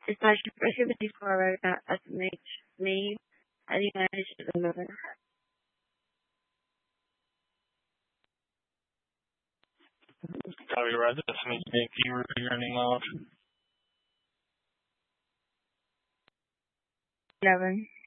Section 474 wrote that estimates made by the United States government. Copyright estimates made keyword regarding law. 11.